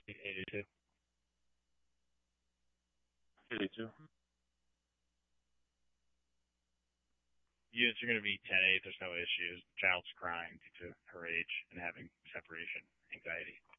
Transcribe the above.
82. 82. Units are going to be 10-8. There's no issues. Child's crying due to her age and having separation anxiety.